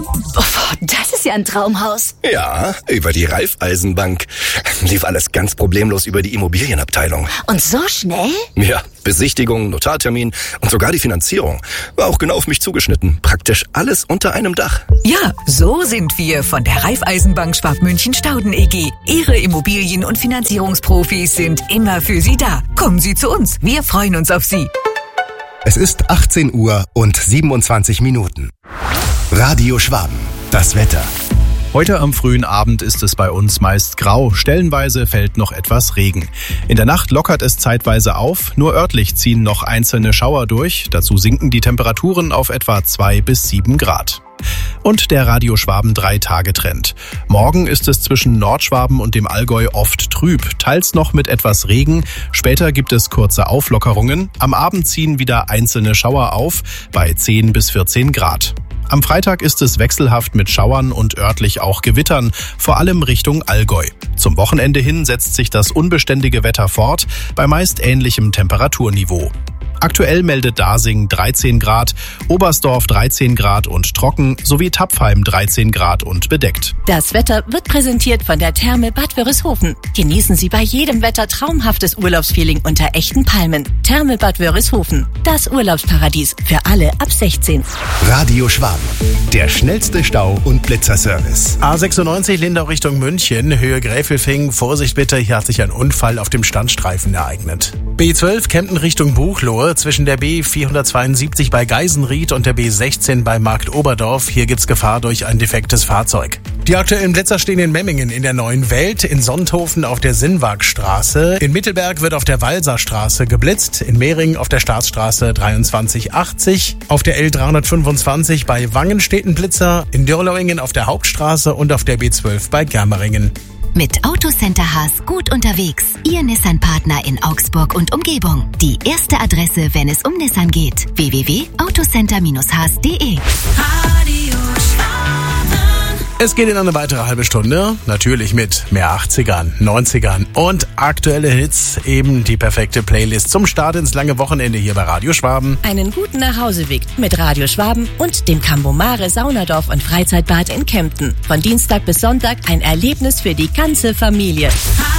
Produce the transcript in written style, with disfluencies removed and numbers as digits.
Oh, das ist ja ein Traumhaus. Ja, über die Raiffeisenbank. Lief alles ganz problemlos über die Immobilienabteilung. Und so schnell? Ja, Besichtigung, Notartermin und sogar die Finanzierung. War auch genau auf mich zugeschnitten. Praktisch alles unter einem Dach. Ja, so sind wir von der Raiffeisenbank Schwabmünchen-Stauden EG. Ihre Immobilien- und Finanzierungsprofis sind immer für Sie da. Kommen Sie zu uns. Wir freuen uns auf Sie. Es ist 18 Uhr und 27 Minuten. Radio Schwaben, das Wetter. Heute am frühen Abend ist es bei uns meist grau, stellenweise fällt noch etwas Regen. In der Nacht lockert es zeitweise auf, nur örtlich ziehen noch einzelne Schauer durch, dazu sinken die Temperaturen auf etwa 2 bis 7 Grad. Und der Radio Schwaben 3-Tage-Trend. Morgen ist es zwischen Nordschwaben und dem Allgäu oft trüb, teils noch mit etwas Regen. Später gibt es kurze Auflockerungen. Am Abend ziehen wieder einzelne Schauer auf, bei 10 bis 14 Grad. Am Freitag ist es wechselhaft mit Schauern und örtlich auch Gewittern, vor allem Richtung Allgäu. Zum Wochenende hin setzt sich das unbeständige Wetter fort, bei meist ähnlichem Temperaturniveau. Aktuell meldet Dasing 13 Grad, Oberstdorf 13 Grad und trocken sowie Tapfheim 13 Grad und bedeckt. Das Wetter wird präsentiert von der Therme Bad Wörishofen. Genießen Sie bei jedem Wetter traumhaftes Urlaubsfeeling unter echten Palmen. Therme Bad Wörishofen, das Urlaubsparadies für alle ab 16. Radio Schwaben, der schnellste Stau- und Blitzerservice. A96 Lindau Richtung München, Höhe Gräfelfing. Vorsicht bitte, hier hat sich ein Unfall auf dem Standstreifen ereignet. B12 Kempten Richtung Buchloe zwischen der B472 bei Geisenried und der B16 bei Markt Oberdorf. Hier gibt's Gefahr durch ein defektes Fahrzeug. Die aktuellen Blitzer stehen in Memmingen in der Neuen Welt, in Sonthofen auf der Sinnwagstraße, in Mittelberg wird auf der Walserstraße geblitzt, in Mehring auf der Staatsstraße 2380, auf der L325 bei Wangen steht ein Blitzer, in Dürlauingen auf der Hauptstraße und auf der B12 bei Germeringen. Mit Autocenter Haas gut unterwegs. Ihr Nissan-Partner in Augsburg und Umgebung. Die erste Adresse, wenn es um Nissan geht. www.autocenter-haas.de. Es geht in eine weitere halbe Stunde, natürlich mit mehr 80ern, 90ern und aktuelle Hits, eben die perfekte Playlist zum Start ins lange Wochenende hier bei Radio Schwaben. Einen guten Nachhauseweg mit Radio Schwaben und dem Cambomare Saunadorf und Freizeitbad in Kempten. Von Dienstag bis Sonntag ein Erlebnis für die ganze Familie.